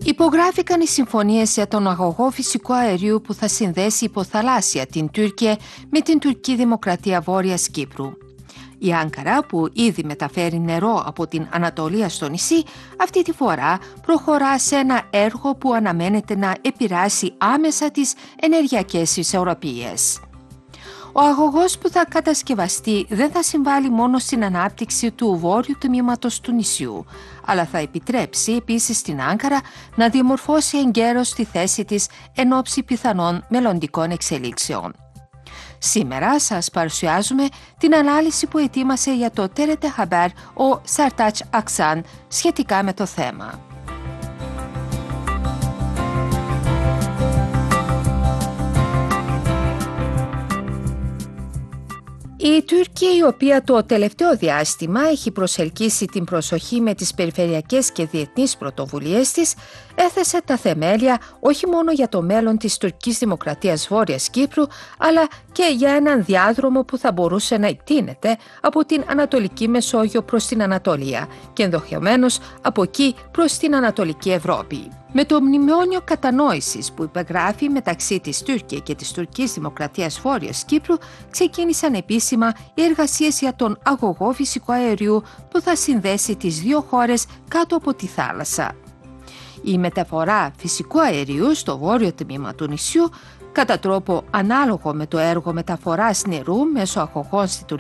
Υπογράφηκαν οι συμφωνίες για τον αγωγό φυσικού αερίου που θα συνδέσει υποθαλάσσια την Τουρκία με την τουρκική δημοκρατία Βόρειας Κύπρου. Η Άνκαρα, που ήδη μεταφέρει νερό από την Ανατολία στο νησί, αυτή τη φορά προχωρά σε ένα έργο που αναμένεται να επηρεάσει άμεσα τις ενεργειακές ισορροπίες. Ο αγωγός που θα κατασκευαστεί δεν θα συμβάλλει μόνο στην ανάπτυξη του βόρειου τμήματος του νησιού, αλλά θα επιτρέψει επίσης στην Άνκαρα να διαμορφώσει εγκαίρως τη θέση της εν ώψη πιθανών μελλοντικών εξελίξεων. Σήμερα σας παρουσιάζουμε την ανάλυση που ετοίμασε για το TRT Haber ο Σαρτάτς Αξάν σχετικά με το θέμα. Η Τουρκία, η οποία το τελευταίο διάστημα έχει προσελκύσει την προσοχή με τις περιφερειακές και διεθνείς πρωτοβουλίες της, έθεσε τα θεμέλια όχι μόνο για το μέλλον της τουρκικής δημοκρατίας Βόρειας Κύπρου, αλλά και για έναν διάδρομο που θα μπορούσε να εκτείνεται από την Ανατολική Μεσόγειο προς την Ανατολία και ενδεχομένως από εκεί προς την Ανατολική Ευρώπη. Με το μνημόνιο κατανόησης που υπεγράφει μεταξύ της Τουρκία και της Τουρκικής Δημοκρατίας Βόρειας Κύπρου, ξεκίνησαν επίσημα οι εργασίες για τον αγωγό φυσικού αερίου που θα συνδέσει τις δύο χώρες κάτω από τη θάλασσα. Η μεταφορά φυσικού αερίου στο βόρειο τμήμα του νησιού, κατά τρόπο ανάλογο με το έργο μεταφοράς νερού μέσω αγωγών στη Τουρκία,